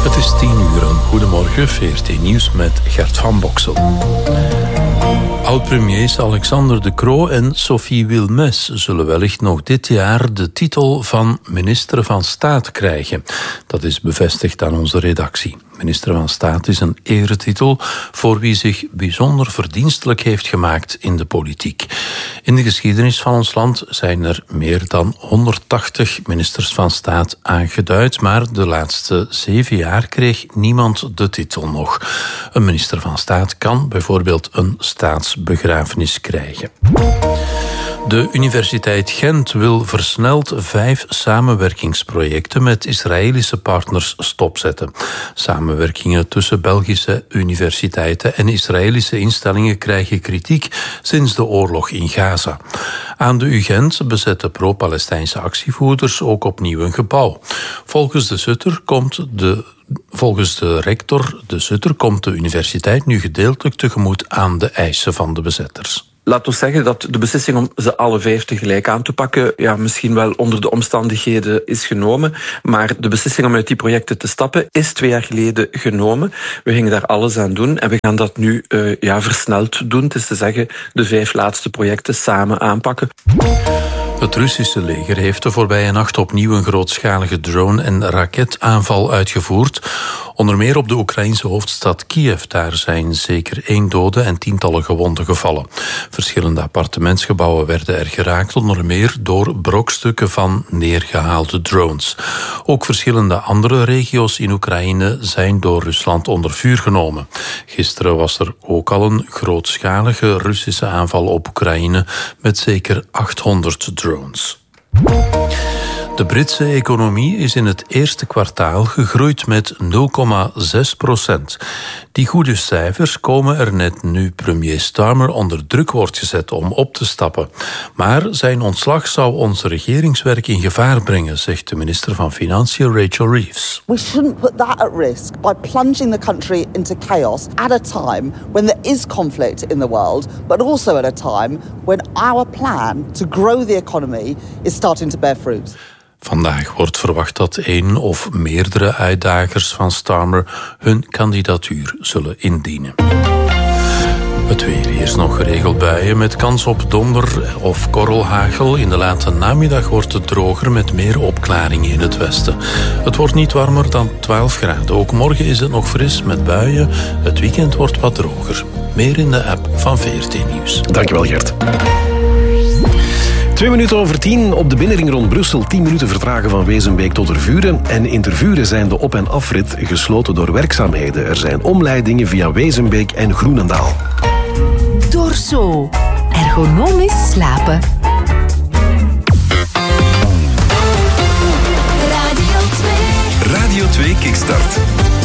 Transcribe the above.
Het is 10:00. Goedemorgen, VRT Nieuws met Gert van Boksel. Oud-premiers Alexander De Croo en Sophie Wilmès zullen wellicht nog dit jaar de titel van minister van Staat krijgen. Dat is bevestigd aan onze redactie. Minister van Staat is een eretitel voor wie zich bijzonder verdienstelijk heeft gemaakt in de politiek. In de geschiedenis van ons land zijn er meer dan 180 ministers van Staat aangeduid, maar de laatste 7 jaar kreeg niemand de titel nog. Een minister van Staat kan bijvoorbeeld een staatsbegrafenis krijgen. De Universiteit Gent wil versneld 5 samenwerkingsprojecten met Israëlische partners stopzetten. Samenwerkingen tussen Belgische universiteiten en Israëlische instellingen krijgen kritiek sinds de oorlog in Gaza. Aan de UGent bezetten pro-Palestijnse actievoerders ook opnieuw een gebouw. Volgens de rector De Sutter komt de universiteit nu gedeeltelijk tegemoet aan de eisen van de bezetters. Laat ons zeggen dat de beslissing om ze alle 5 tegelijk aan te pakken misschien wel onder de omstandigheden is genomen. Maar de beslissing om uit die projecten te stappen is 2 jaar geleden genomen. We gingen daar alles aan doen en we gaan dat nu versneld doen. Het is te zeggen de 5 laatste projecten samen aanpakken. Het Russische leger heeft de voorbije nacht opnieuw een grootschalige drone- en raketaanval uitgevoerd. Onder meer op de Oekraïnse hoofdstad Kiev. Daar zijn zeker 1 dode en tientallen gewonden gevallen. Verschillende appartementsgebouwen werden er geraakt, onder meer door brokstukken van neergehaalde drones. Ook verschillende andere regio's in Oekraïne zijn door Rusland onder vuur genomen. Gisteren was er ook al een grootschalige Russische aanval op Oekraïne met zeker 800 drones. De Britse economie is in het eerste kwartaal gegroeid met 0,6%. Die goede cijfers komen er net nu premier Starmer onder druk wordt gezet om op te stappen. Maar zijn ontslag zou ons regeringswerk in gevaar brengen, zegt de minister van Financiën Rachel Reeves. We shouldn't put that at risk by plunging the country into chaos at a time when there is conflict in the world, but also at a time when our plan to grow the economy is starting to bear fruit. Vandaag wordt verwacht dat 1 of meerdere uitdagers van Starmer hun kandidatuur zullen indienen. Het weer. Eerst nog geregeld buien met kans op donder of korrelhagel. In de late namiddag wordt het droger met meer opklaringen in het westen. Het wordt niet warmer dan 12 graden. Ook morgen is het nog fris met buien. Het weekend wordt wat droger. Meer in de app van VRT Nieuws. Dankjewel, Gert. 2 minuten over 10 op de binnenring rond Brussel. 10 minuten vertragen van Wezenbeek tot Tervuren. En in Tervuren zijn de op- en afrit gesloten door werkzaamheden. Er zijn omleidingen via Wezenbeek en Groenendaal. Dorso. Ergonomisch slapen. Radio 2 Kickstart.